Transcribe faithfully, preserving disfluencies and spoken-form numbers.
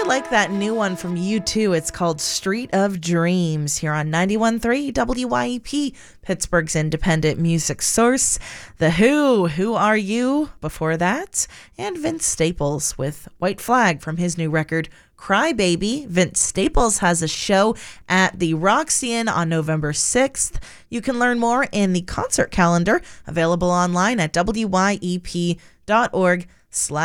really like that new one from U two. It's called Street of Dreams here on ninety-one point three W Y E P, Pittsburgh's independent music source. The Who, Who Are You? Before that, and Vince Staples with White Flag from his new record, Cry Baby. Vince Staples has a show at the Roxy on November sixth. You can learn more in the concert calendar, available online at W Y E P dot org slash